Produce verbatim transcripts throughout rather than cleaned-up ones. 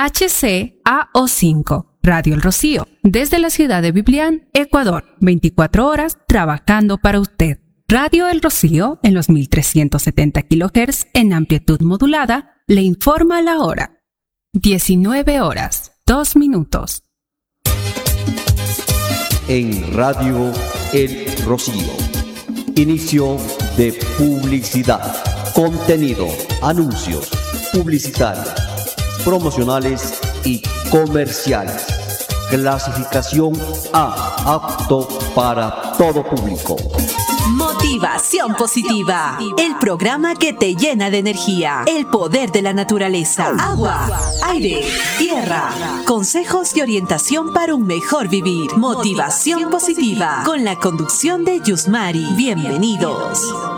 H C A O cinco, Radio El Rocío, desde la ciudad de Biblián, Ecuador, veinticuatro horas trabajando para usted. Radio El Rocío, en los mil trescientos setenta kilohertz en amplitud modulada, le informa la hora. diecinueve horas, dos minutos. En Radio El Rocío, inicio de publicidad, contenido, anuncios, publicitarios, promocionales y comerciales. Clasificación A, apto para todo público. Motivación Positiva, el programa que te llena de energía, el poder de la naturaleza, agua, aire, tierra, consejos y orientación para un mejor vivir. Motivación Positiva, con la conducción de Yusmari. Bienvenidos.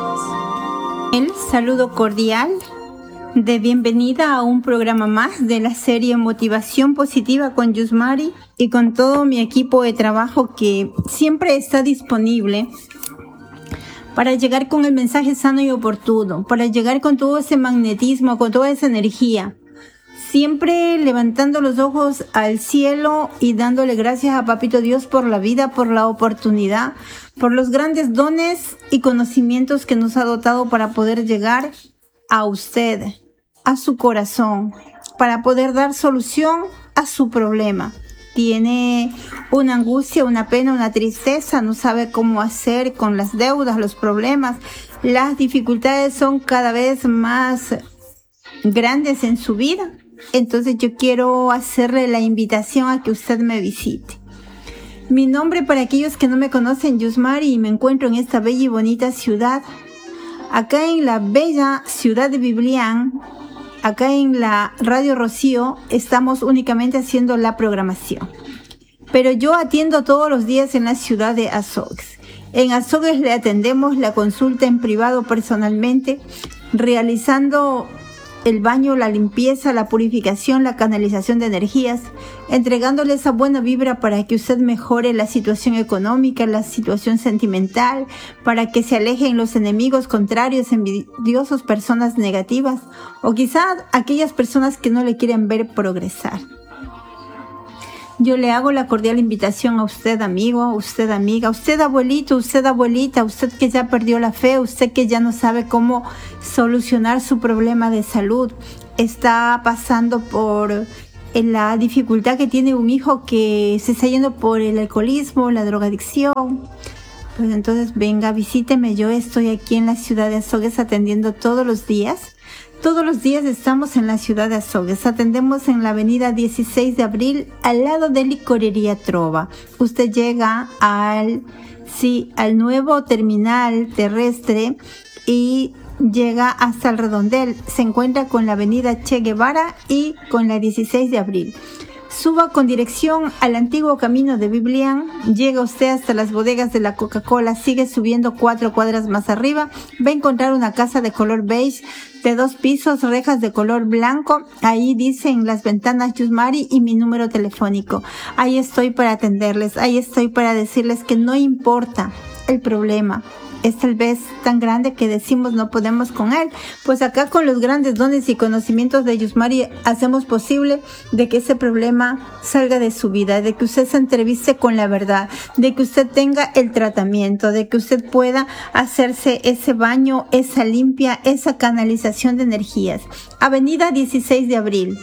El saludo cordial de bienvenida a un programa más de la serie Motivación Positiva con Yusmari y con todo mi equipo de trabajo que siempre está disponible para llegar con el mensaje sano y oportuno, para llegar con todo ese magnetismo, con toda esa energía, siempre levantando los ojos al cielo y dándole gracias a Papito Dios por la vida, por la oportunidad, por los grandes dones y conocimientos que nos ha dotado para poder llegar a usted, a su corazón, para poder dar solución a su problema. Tiene una angustia, una pena, una tristeza, no sabe cómo hacer con las deudas, los problemas. Las dificultades son cada vez más grandes en su vida. Entonces yo quiero hacerle la invitación a que usted me visite. Mi nombre, para aquellos que no me conocen, Yusmari, y me encuentro en esta bella y bonita ciudad. Acá en la bella ciudad de Biblián, acá en la Radio Rocío, estamos únicamente haciendo la programación. Pero yo atiendo todos los días en la ciudad de Azogues. En Azogues le atendemos la consulta en privado personalmente, realizando el baño, la limpieza, la purificación, la canalización de energías, entregándole esa buena vibra para que usted mejore la situación económica, la situación sentimental, para que se alejen los enemigos contrarios, envidiosos, personas negativas, o quizás aquellas personas que no le quieren ver progresar. Yo le hago la cordial invitación a usted, amigo, a usted, amiga, a usted, abuelito, a usted, abuelita, a usted que ya perdió la fe, a usted que ya no sabe cómo solucionar su problema de salud, está pasando por la dificultad que tiene un hijo que se está yendo por el alcoholismo, la drogadicción. Pues entonces venga, visíteme, yo estoy aquí en la ciudad de Azogues atendiendo todos los días. Todos los días estamos en la ciudad de Azogues. Atendemos en la avenida dieciséis de abril, al lado de Licorería Trova. Usted llega al, sí, al nuevo terminal terrestre y llega hasta el redondel. Se encuentra con la avenida Che Guevara y con la dieciséis de abril. Suba con dirección al antiguo camino de Biblián, llega usted hasta las bodegas de la Coca-Cola, sigue subiendo cuatro cuadras más arriba, va a encontrar una casa de color beige, de dos pisos, rejas de color blanco, ahí dicen las ventanas Yusmari y mi número telefónico. Ahí estoy para atenderles, ahí estoy para decirles que no importa el problema. Es tal vez tan grande que decimos no podemos con él. Pues acá con los grandes dones y conocimientos de Yusmari hacemos posible de que ese problema salga de su vida, de que usted se entreviste con la verdad, de que usted tenga el tratamiento, de que usted pueda hacerse ese baño, esa limpia, esa canalización de energías. Avenida dieciséis de abril.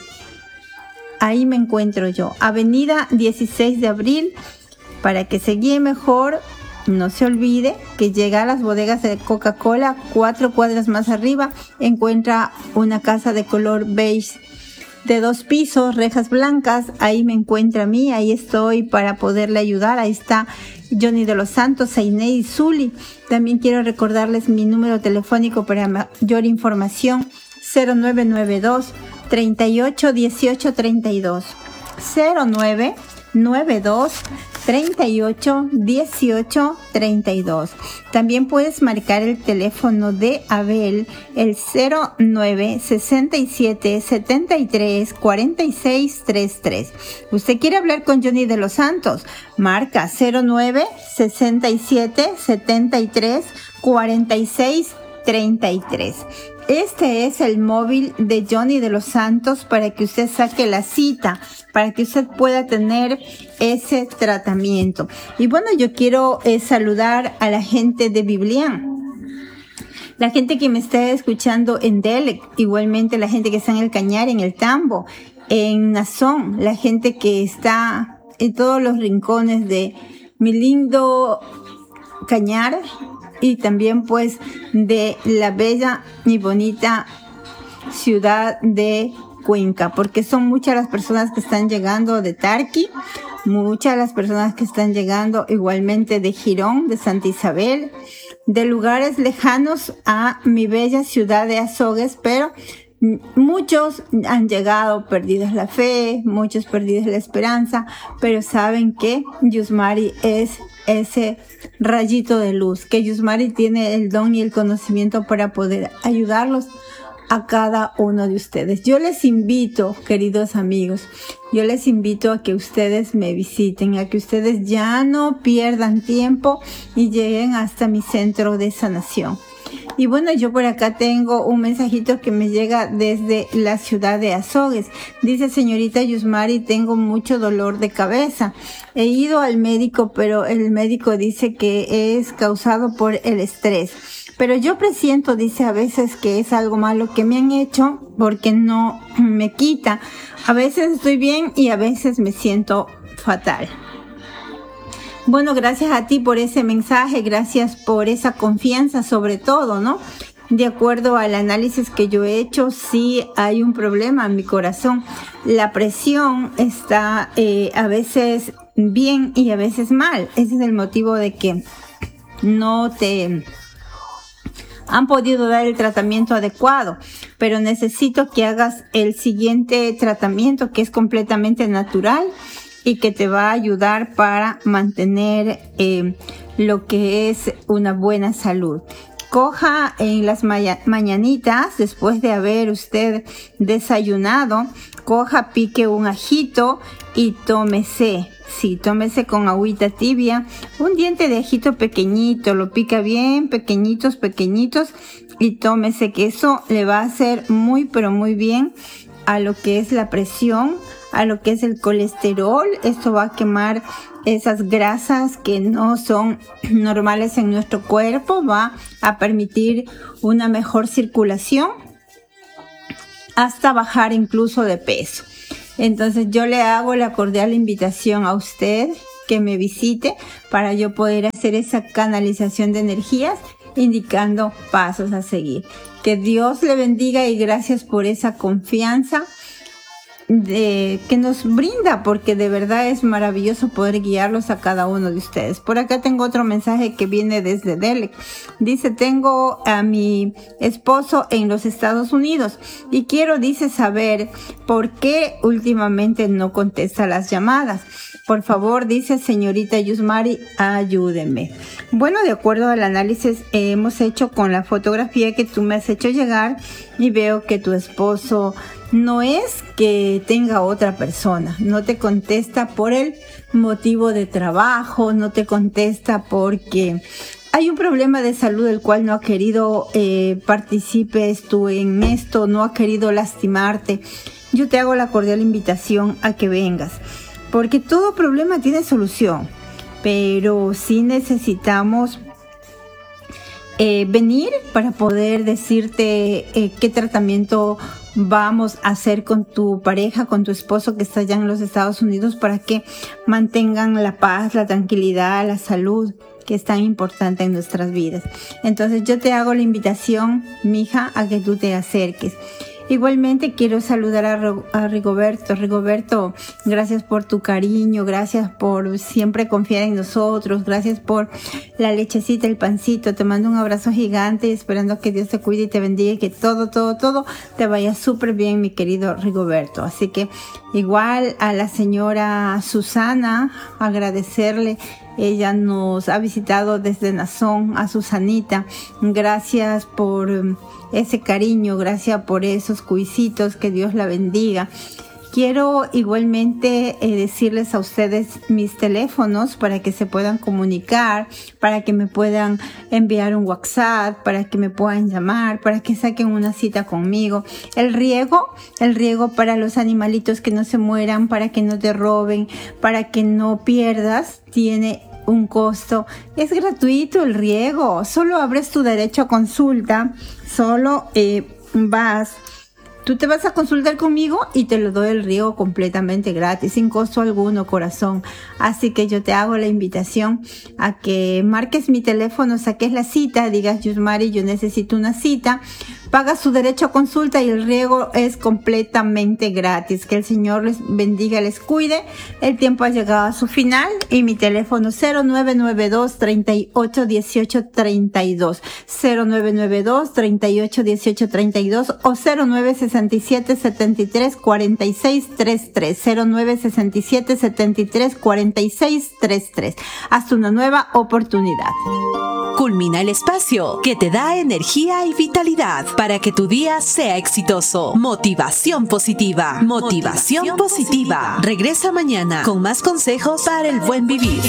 Ahí me encuentro yo. Avenida dieciséis de abril, para que se guíe mejor. No se olvide que llega a las bodegas de Coca-Cola, cuatro cuadras más arriba, encuentra una casa de color beige de dos pisos, rejas blancas. Ahí me encuentra a mí, ahí estoy para poderle ayudar. Ahí está Johnny de los Santos, Ainei Zuli. También quiero recordarles mi número telefónico para mayor información, cero nueve nueve dos, treinta y ocho, dieciocho, treinta y dos. cero nueve nueve dos, treinta y ocho, dieciocho, treinta y dos. También puedes marcar el teléfono de Abel, el cero nueve, sesenta y siete, setenta y tres, cuarenta y seis, treinta y tres. ¿Usted quiere hablar con Johnny de los Santos? Marca cero nueve, sesenta y siete, setenta y tres, cuarenta y seis, treinta y tres. Este es el móvil de Johnny de los Santos para que usted saque la cita, para que usted pueda tener ese tratamiento. Y bueno, yo quiero eh, saludar a la gente de Biblián. La gente que me está escuchando en Delec, igualmente la gente que está en el Cañar, en el Tambo, en Nazón, la gente que está en todos los rincones de mi lindo Cañar y también pues de la bella y bonita ciudad de Cuenca, porque son muchas las personas que están llegando de Tarqui, muchas las personas que están llegando igualmente de Girón, de Santa Isabel, de lugares lejanos a mi bella ciudad de Azogues, pero muchos han llegado perdidos la fe, muchos perdidos la esperanza, pero saben que Yusmari es ese rayito de luz, que Yusmari tiene el don y el conocimiento para poder ayudarlos a cada uno de ustedes. Yo les invito, queridos amigos, yo les invito a que ustedes me visiten, a que ustedes ya no pierdan tiempo y lleguen hasta mi centro de sanación. Y bueno, yo por acá tengo un mensajito que me llega desde la ciudad de Azogues. Dice: señorita Yusmari, tengo mucho dolor de cabeza. He ido al médico, pero el médico dice que es causado por el estrés. Pero yo presiento, dice, a veces que es algo malo que me han hecho porque no me quita. A veces estoy bien y a veces me siento fatal. Bueno, gracias a ti por ese mensaje, gracias por esa confianza sobre todo, ¿no? De acuerdo al análisis que yo he hecho, sí hay un problema en mi corazón. La presión está eh, a veces bien y a veces mal. Ese es el motivo de que no te han podido dar el tratamiento adecuado, pero necesito que hagas el siguiente tratamiento, que es completamente natural y que te va a ayudar para mantener eh, lo que es una buena salud. Coja en las ma- mañanitas, después de haber usted desayunado, coja, pique un ajito y tómese. Sí, tómese con agüita tibia, un diente de ajito pequeñito, lo pica bien, pequeñitos, pequeñitos, y tómese, que eso le va a hacer muy, pero muy bien a lo que es la presión, a lo que es el colesterol. Esto va a quemar esas grasas que no son normales en nuestro cuerpo, va a permitir una mejor circulación, hasta bajar incluso de peso. Entonces yo le hago la cordial invitación a usted que me visite para yo poder hacer esa canalización de energías, indicando pasos a seguir. Que Dios le bendiga y gracias por esa confianza de, que nos brinda, porque de verdad es maravilloso poder guiarlos a cada uno de ustedes. Por acá tengo otro mensaje que viene desde Delec. Dice: tengo a mi esposo en los Estados Unidos y quiero, dice, saber por qué últimamente no contesta las llamadas. Por favor, dice, señorita Yusmari, ayúdeme. Bueno, de acuerdo al análisis eh, hemos hecho con la fotografía que tú me has hecho llegar, y veo que tu esposo no es que tenga otra persona, no te contesta por el motivo de trabajo, no te contesta porque hay un problema de salud del cual no ha querido eh, participes tú en esto, no ha querido lastimarte. Yo te hago la cordial invitación a que vengas, porque todo problema tiene solución, pero sí necesitamos eh, venir para poder decirte eh, qué tratamiento vamos a hacer con tu pareja, con tu esposo que está allá en los Estados Unidos, para que mantengan la paz, la tranquilidad, la salud, que es tan importante en nuestras vidas. Entonces yo te hago la invitación, mija, a que tú te acerques. Igualmente quiero saludar a, a Rigoberto. Rigoberto, gracias por tu cariño, gracias por siempre confiar en nosotros, gracias por la lechecita, el pancito. Te mando un abrazo gigante, esperando que Dios te cuide y te bendiga, y que todo, todo, todo te vaya súper bien, mi querido Rigoberto. Así que igual a la señora Susana, agradecerle. Ella nos ha visitado desde Nazón, a Susanita. Gracias por ese cariño, gracias por esos cuisitos, que Dios la bendiga. Quiero igualmente eh, decirles a ustedes mis teléfonos para que se puedan comunicar, para que me puedan enviar un WhatsApp, para que me puedan llamar, para que saquen una cita conmigo. El riego, el riego para los animalitos que no se mueran, para que no te roben, para que no pierdas, tiene un costo. Es gratuito el riego, solo abres tu derecho a consulta, solo eh, vas... Tú te vas a consultar conmigo y te lo doy el riego completamente gratis, sin costo alguno, corazón. Así que yo te hago la invitación a que marques mi teléfono, saques la cita, digas, Yusmari, yo necesito una cita. Pagas su derecho a consulta y el riego es completamente gratis. Que el Señor les bendiga, les cuide. El tiempo ha llegado a su final y mi teléfono cero nueve nueve dos, treinta y ocho, dieciocho, treinta y dos. cero nueve nueve dos, treinta y ocho, dieciocho, treinta y dos o cero nueve sesenta y siete, setenta y tres, cuarenta y seis, treinta y tres. cero nueve sesenta y siete, setenta y tres, cuarenta y seis, treinta y tres. Hasta una nueva oportunidad. Culmina el espacio que te da energía y vitalidad para que tu día sea exitoso. Motivación positiva. Motivación, Motivación positiva. positiva. Regresa mañana con más consejos para el buen vivir.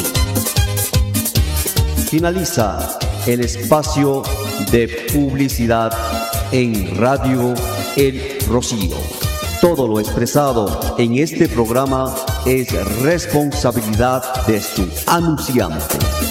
Finaliza el espacio de publicidad en Radio El Rocío. Todo lo expresado en este programa es responsabilidad de su anunciante.